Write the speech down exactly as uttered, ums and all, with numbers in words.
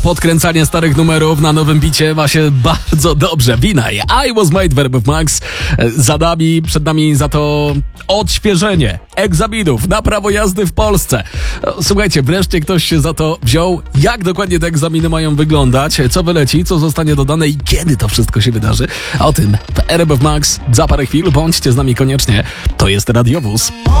Podkręcanie starych numerów na nowym bicie ma się bardzo dobrze. Winaj, I Was Made w R M F Max. Za nami, przed nami za to odświeżenie egzaminów na prawo jazdy w Polsce. Słuchajcie, wreszcie ktoś się za to wziął. Jak dokładnie te egzaminy mają wyglądać? Co wyleci? Co zostanie dodane? I kiedy to wszystko się wydarzy? O tym w R M F Max za parę chwil. Bądźcie z nami koniecznie. To jest Radiowóz.